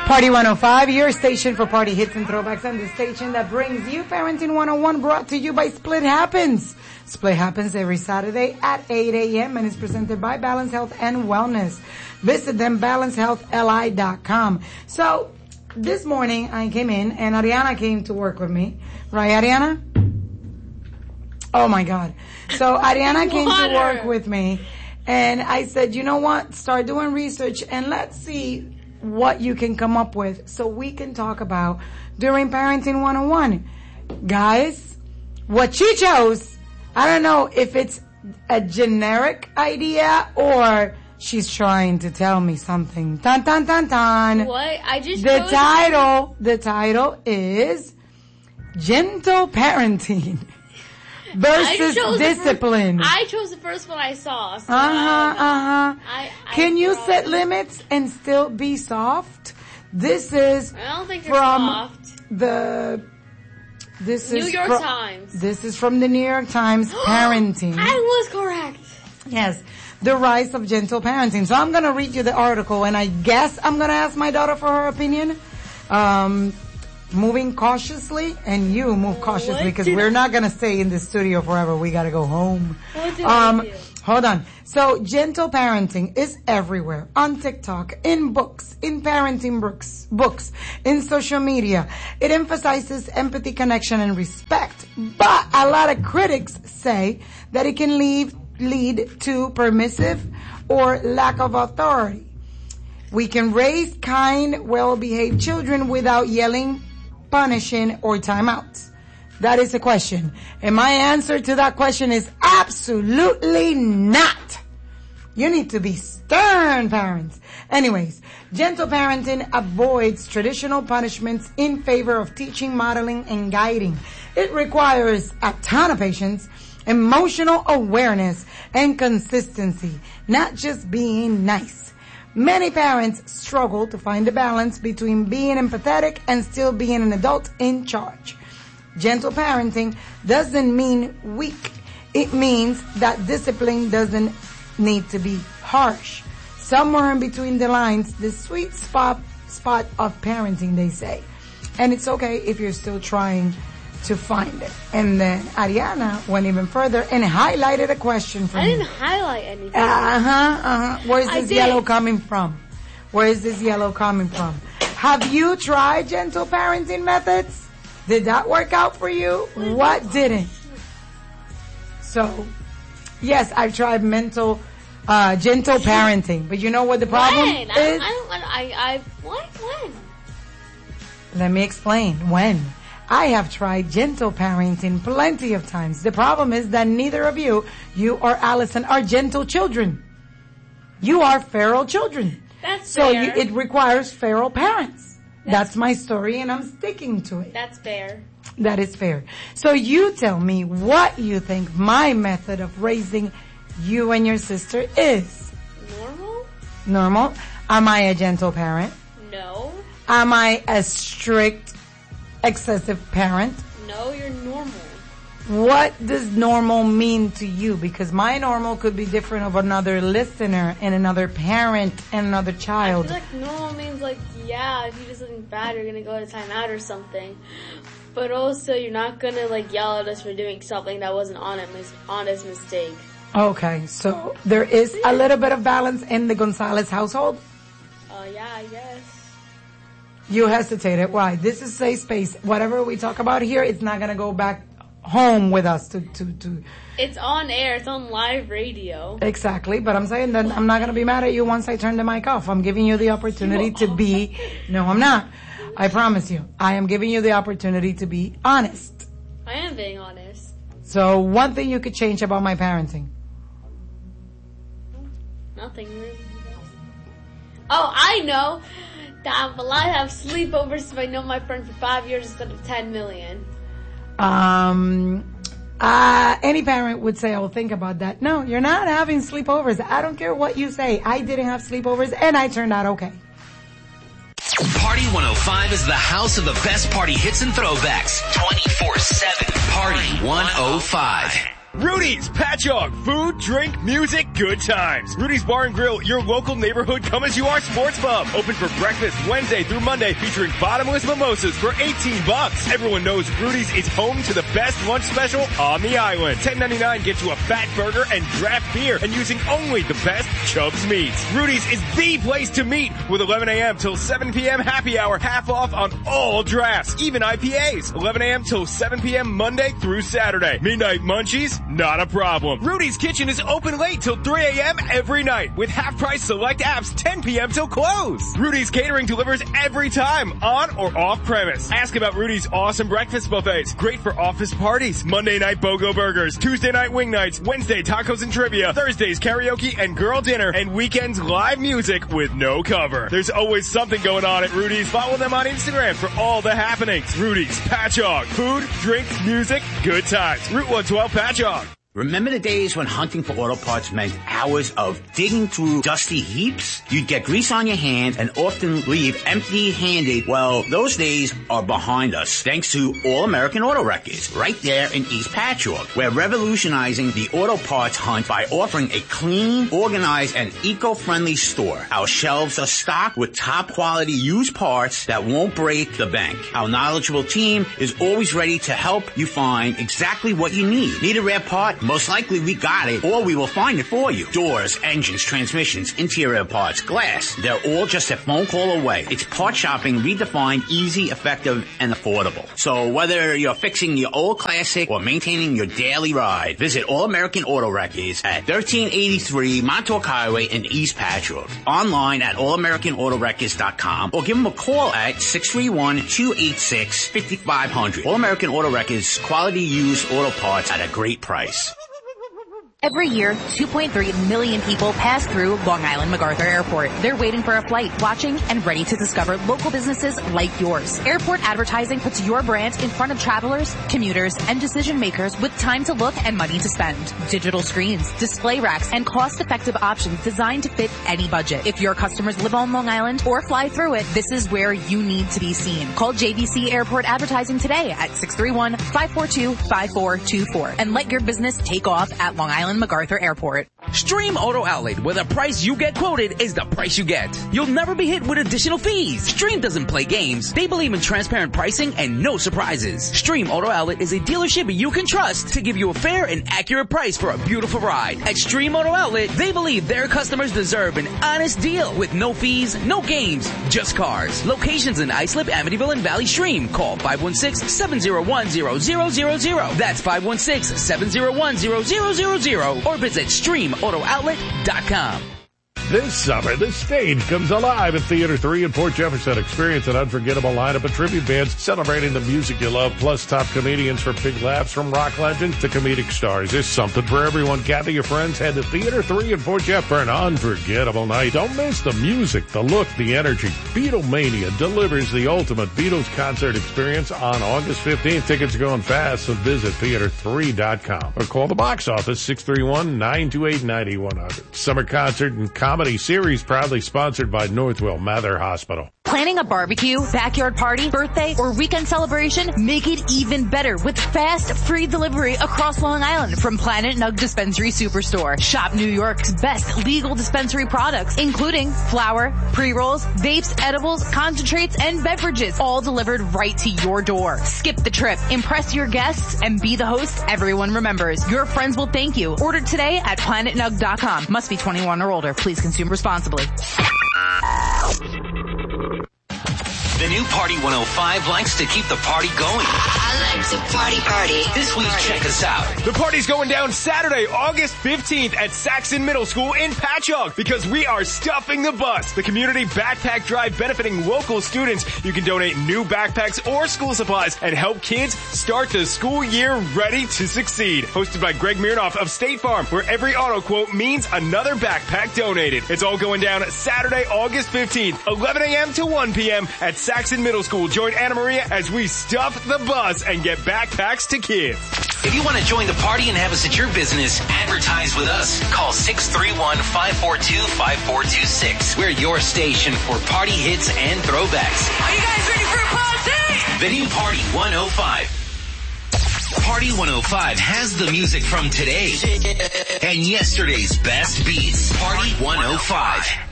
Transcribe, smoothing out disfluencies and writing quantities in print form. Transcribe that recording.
Party 105, your station for party hits and throwbacks, and the station that brings you Parenting 101, brought to you by Split Happens. Split Happens every Saturday at 8 a.m. and is presented by Balance Health and Wellness. Visit them, balancehealthli.com. So, this morning I came in and Ariana came to work with me. Right, Ariana? Oh my God. So, Ariana came to work with me and I said, you know what? Start doing research and let's see what you can come up with so we can talk about during Parenting 101. Guys, what she chose, I don't know if it's a generic idea or she's trying to tell me something. Tan, tan, tan, tan. What? The title is Gentle Parenting versus Discipline. I chose the first one I saw. So Can you set limits and still be soft? This is I don't think from soft. New York Times. This is from the New York Times Parenting. I was correct. Yes. The rise of gentle parenting. So I'm going to read you the article and I guess I'm going to ask my daughter for her opinion. Moving cautiously, and you move cautiously because we're not going to stay in the studio forever. We got to go home. Hold on. So gentle parenting is everywhere. On TikTok, in books, in parenting books, in social media. It emphasizes empathy, connection, and respect. But a lot of critics say that it can lead to permissive or lack of authority. We can raise kind, well-behaved children without yelling, punishing, or timeouts. That is the question. And my answer to that question is absolutely not. You need to be stern parents. Anyways, gentle parenting avoids traditional punishments in favor of teaching, modeling, and guiding. It requires a ton of patience, emotional awareness, and consistency, not just being nice. Many parents struggle to find a balance between being empathetic and still being an adult in charge. Gentle parenting doesn't mean weak. It means that discipline doesn't need to be harsh. Somewhere in between the lines, the sweet spot of parenting, they say. And it's okay if you're still trying to find it. And then Ariana went even further and highlighted a question for me. I didn't highlight anything. Where's this yellow coming from? Where is this yellow coming from? Have you tried gentle parenting methods? Did that work out for you? What didn't? So, yes, I've tried gentle parenting. But you know what the problem is? When? Let me explain. When? I have tried gentle parenting plenty of times. The problem is that neither of you or Allison, are gentle children. You are feral children. That's so fair. it requires feral parents. That's my story and I'm sticking to it. That's fair. That is fair. So you tell me what you think my method of raising you and your sister is. Normal? Am I a gentle parent? No. Am I a strict, excessive parent? No, you're normal. What does normal mean to you? Because my normal could be different of another listener and another parent and another child. I feel like normal means if you do something bad, you're gonna go to timeout or something. But also, you're not gonna yell at us for doing something that wasn't honest mistake. Okay, so there is a little bit of balance in the Gonzalez household? Yeah, I guess. You hesitated. Why? This is safe space. Whatever we talk about here, it's not gonna go back home with us to. It's on air. It's on live radio. Exactly. But I'm saying that I'm not going to be mad at you once I turn the mic off. I'm giving you the opportunity to be, no, I'm not. I promise you. I am giving you the opportunity to be honest. I am being honest. So one thing you could change about my parenting. Nothing really. Oh, I know that I'm allowed to have sleepovers if I know my friend for 5 years instead of 10 million. Any parent would say, oh, think about that. No, you're not having sleepovers. I don't care what you say. I didn't have sleepovers and I turned out okay. Party 105 is the house of the best party hits and throwbacks. 24/7. Party 105. Rudy's Patchogue. Food, drink, music, good times. Rudy's Bar and Grill, your local neighborhood come-as-you-are sports pub. Open for breakfast Wednesday through Monday, featuring bottomless mimosas for $18. Everyone knows Rudy's is home to the best lunch special on the island. $10.99 gets you a fat burger and draft beer, and using only the best Chubb's meats. Rudy's is the place to meet with 11 a.m. till 7 p.m. happy hour, half off on all drafts, even IPAs. 11 a.m. till 7 p.m. Monday through Saturday. Midnight munchies? Not a problem. Rudy's Kitchen is open late till 3 a.m. every night with half-price select apps 10 p.m. till close. Rudy's Catering delivers every time, on or off premise. Ask about Rudy's awesome breakfast buffets. Great for office parties. Monday night BOGO burgers. Tuesday night wing nights. Wednesday tacos and trivia. Thursdays karaoke and girl dinner. And weekends live music with no cover. There's always something going on at Rudy's. Follow them on Instagram for all the happenings. Rudy's Patchogue. Food, drink, music, good times. Route 112 Patchogue. Remember the days when hunting for auto parts meant hours of digging through dusty heaps? You'd get grease on your hands and often leave empty-handed. Well, those days are behind us, thanks to All American Auto Records, right there in East Patchogue. We're revolutionizing the auto parts hunt by offering a clean, organized, and eco-friendly store. Our shelves are stocked with top-quality used parts that won't break the bank. Our knowledgeable team is always ready to help you find exactly what you need. Need a rare part? Most likely we got it, or we will find it for you. Doors, engines, transmissions, interior parts, glass. They're all just a phone call away. It's part shopping redefined, easy, effective, and affordable. So whether you're fixing your old classic or maintaining your daily ride, visit All American Auto Records at 1383 Montauk Highway in East Patchogue. Online at allamericanautorecords.com or give them a call at 631-286-5500. All American Auto Records, quality used auto parts at a great price. Every year, 2.3 million people pass through Long Island MacArthur Airport. They're waiting for a flight, watching, and ready to discover local businesses like yours. Airport advertising puts your brand in front of travelers, commuters, and decision makers with time to look and money to spend. Digital screens, display racks, and cost-effective options designed to fit any budget. If your customers live on Long Island or fly through it, this is where you need to be seen. Call JVC Airport Advertising today at 631-542-5424 and let your business take off at Long Island MacArthur Airport. Stream Auto Outlet, where the price you get quoted is the price you get. You'll never be hit with additional fees. Stream doesn't play games. They believe in transparent pricing and no surprises. Stream Auto Outlet is a dealership you can trust to give you a fair and accurate price for a beautiful ride. At Stream Auto Outlet, they believe their customers deserve an honest deal with no fees, no games, just cars. Locations in Islip, Amityville, and Valley Stream. Call 516-701-0000. That's 516-701-0000. Or visit StreamAutoOutlet.com. This summer, the stage comes alive at Theater 3 in Port Jefferson. Experience an unforgettable lineup of tribute bands celebrating the music you love, plus top comedians for big laughs from rock legends to comedic stars. There's something for everyone. Gather your friends. Head to Theater 3 in Port Jeff for an unforgettable night. Don't miss the music, the look, the energy. Beatlemania delivers the ultimate Beatles concert experience on August 15th. Tickets are going fast, so visit theater3.com or call the box office 631-928-9100. Summer concert and comedy series proudly sponsored by Northwell Mather Hospital. Planning a barbecue, backyard party, birthday, or weekend celebration? Make it even better with fast, free delivery across Long Island from Planet Nug Dispensary Superstore. Shop New York's best legal dispensary products, including flour, pre-rolls, vapes, edibles, concentrates, and beverages, all delivered right to your door. Skip the trip, impress your guests, and be the host everyone remembers. Your friends will thank you. Order today at planetnug.com. Must be 21 or older. Please consume responsibly. The new Party 105 likes to keep the party going. I like to party. This week, check us out. The party's going down Saturday, August 15th at Saxon Middle School in Patchogue because we are stuffing the bus. The community backpack drive benefiting local students. You can donate new backpacks or school supplies and help kids start the school year ready to succeed. Hosted by Greg Mirnoff of State Farm, where every auto quote means another backpack donated. It's all going down Saturday, August 15th, 11 a.m. to 1 p.m. at Saxon Middle School. Join Anna Maria as we stuff the bus and get backpacks to kids. If you want to join the party and have us at your business, advertise with us. Call 631-542-5426. We're your station for party hits and throwbacks. Are you guys ready for a party? The new Party 105. Party 105 has the music from today and yesterday's best beats. Party 105.